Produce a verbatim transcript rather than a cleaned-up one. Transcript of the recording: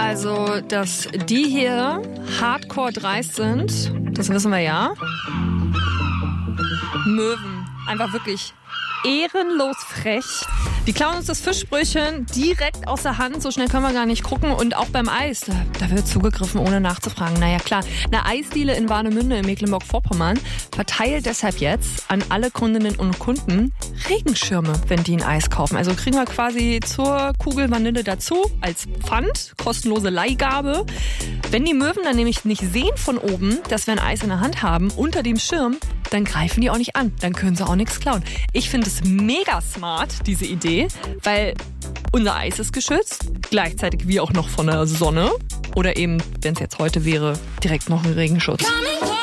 Also, dass die hier hardcore dreist sind, das wissen wir ja. Möwen. Einfach wirklich ehrenlos frech. Die klauen uns das Fischbrötchen direkt aus der Hand. So schnell können wir gar nicht gucken. Und auch beim Eis, da, da wird zugegriffen, ohne nachzufragen. Naja, klar. Eine Eisdiele in Warnemünde in Mecklenburg-Vorpommern verteilt deshalb jetzt an alle Kundinnen und Kunden Regenschirme, wenn die ein Eis kaufen. Also kriegen wir quasi zur Kugel Vanille dazu als Pfand, kostenlose Leihgabe. Wenn die Möwen dann nämlich nicht sehen von oben, dass wir ein Eis in der Hand haben, unter dem Schirm, dann greifen die auch nicht an. Dann können sie auch nichts klauen. Ich finde es mega smart, diese Idee, weil unser Eis ist geschützt, gleichzeitig wie auch noch von der Sonne. Oder eben, wenn es jetzt heute wäre, direkt noch ein Regenschutz.